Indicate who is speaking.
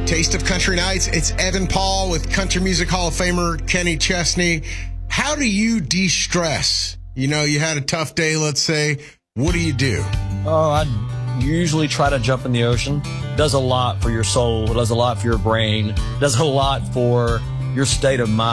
Speaker 1: Taste of Country Nights. It's Evan Paul with Country Music Hall of Famer Kenny Chesney. How do you de-stress? You know, you had a tough day, let's say. What do you do?
Speaker 2: Oh, I usually try to jump in the ocean. Does a lot for your soul. It does a lot for your brain. Does a lot for your state of mind.